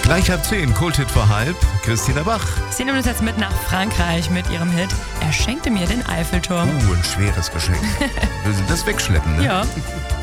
Gleich 9:30, Kulthit vor halb, Christina Bach. Sie nehmen uns jetzt mit nach Frankreich mit ihrem Hit Er schenkte mir den Eiffelturm. Ein schweres Geschenk. Will sie das wegschleppen, ne? Ja.